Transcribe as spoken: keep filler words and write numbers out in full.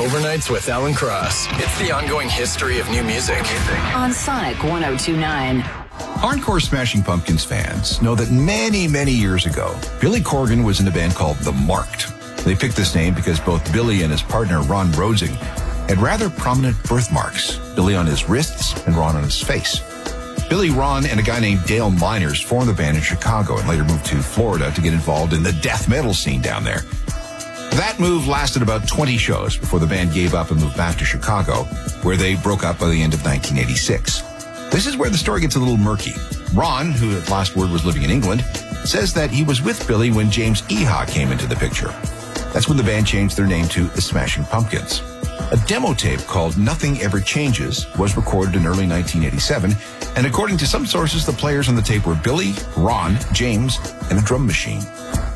Overnights with Alan Cross. It's the ongoing history of new music. On Sonic one oh two point nine. Hardcore Smashing Pumpkins fans know that many, many years ago, Billy Corgan was in a band called The Marked. They picked this name because both Billy and his partner, Ron Rosing, had rather prominent birthmarks, Billy on his wrists and Ron on his face. Billy, Ron, and a guy named Dale Miners formed the band in Chicago and later moved to Florida to get involved in the death metal scene down there. That move lasted about twenty shows before the band gave up and moved back to Chicago, where they broke up by the end of nineteen eighty-six. This is where the story gets a little murky. Ron, who at last word was living in England, says that he was with Billy when James Iha came into the picture. That's when the band changed their name to the Smashing Pumpkins. A demo tape called Nothing Ever Changes was recorded in early nineteen eighty-seven, and according to some sources, the players on the tape were Billy, Ron, James, and a drum machine.